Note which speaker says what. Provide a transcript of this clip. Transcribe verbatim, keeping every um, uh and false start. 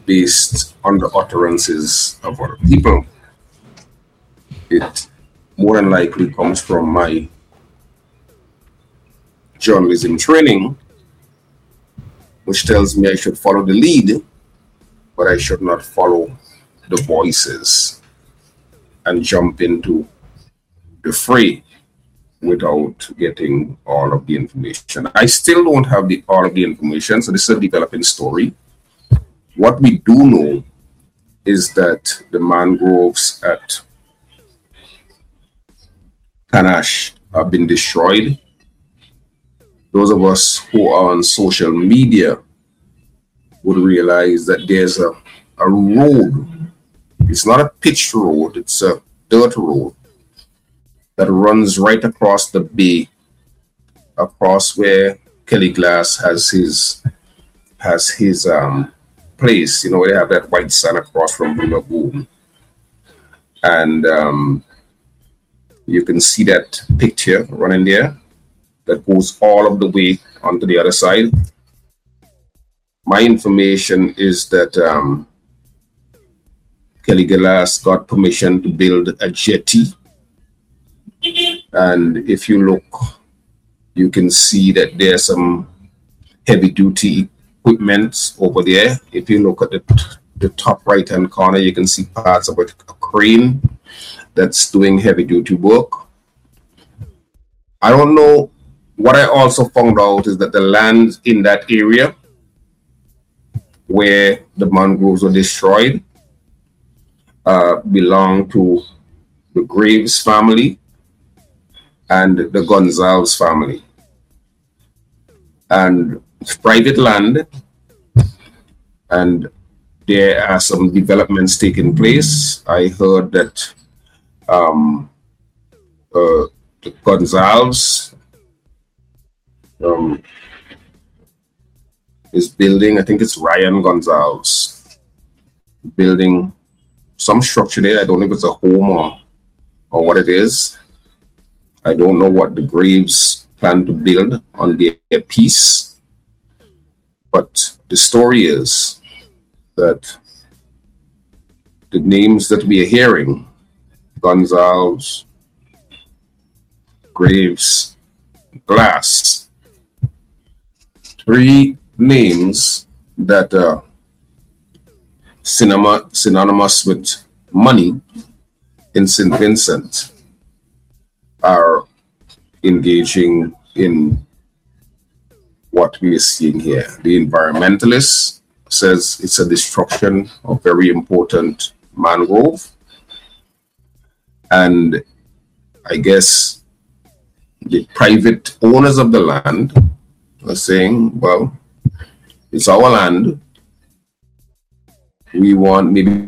Speaker 1: based on the utterances of other people. It more than likely comes from my journalism training, which tells me I should follow the lead, but I should not follow the voices and jump into the fray without getting all of the information. I still don't have the all of the information, so this is a developing story. What we do know is that the mangroves at Kanash have been destroyed. Those of us who are on social media would realize that there's a, a road. It's not a pitched road, it's a dirt road that runs right across the bay, across where Kelly Glass has his has his um, place. You know, where they have that white sand across from the lagoon. And um, you can see that picture running there that goes all of the way onto the other side. My information is that um, Kelly Glass got permission to build a jetty. And if you look, you can see that there's some heavy duty equipment over there. If you look at the, the top right hand corner, you can see parts of a, a crane that's doing heavy duty work. I don't know. What I also found out is that the land in that area where the mangroves were destroyed uh, belong to the Graves family and the Gonzalez family. And it's private land, and there are some developments taking place. I heard that um, uh, the Gonzalez um, is building, I think it's Ryan Gonzalez, building some structure there. I don't know if it's a home or, or what it is. I don't know what the Graves plan to build on their piece. But the story is that the names that we are hearing, Gonzalez, Graves, Glass, three names that are synony- synonymous with money in Saint Vincent, are engaging in what we are seeing here. The environmentalist says it's a destruction of very important mangrove. And I guess the private owners of the land are saying, well, it's our land. We want, maybe